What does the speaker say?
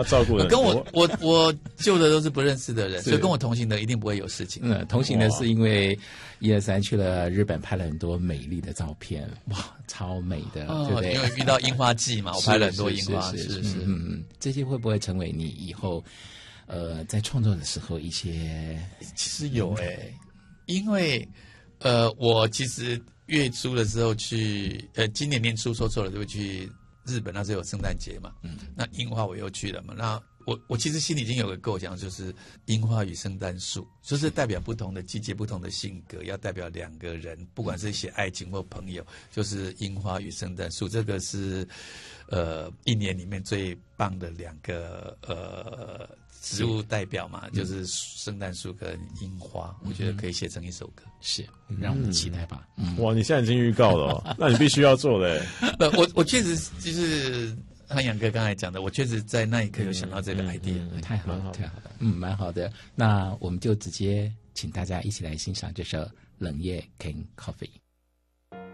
他照顾人跟我救的都是不认识的人，所以跟我同行的一定不会有事情。 同行的是因为123去了日本，拍了很多美丽的照片，哇，超美的，对不对？ 因为遇到樱花季嘛，我拍了很多樱花，是。 这些会不会成为你以后在创作的时候一些？ 其实有因为我其实月初的时候去，今年年初说错了，就去日本，那时候有圣诞节嘛，那樱花我又去了嘛，那我其实心里已经有个构想，就是樱花与圣诞树，就是代表不同的季节、不同的性格，要代表两个人，不管是写爱情或朋友，就是樱花与圣诞树，这个是一年里面最棒的两个植物代表嘛，就是圣诞树跟樱花，我觉得可以写成一首歌。 是，让我们期待吧。 哇，你现在已经预告了那你必须要做的。 我确实就是汉阳哥刚才讲的，我确实在那一刻有想到这个 idea。 太好了，太好了，蛮好的。那我们就直接请大家一起来欣赏这首《冷夜 King Coffee》。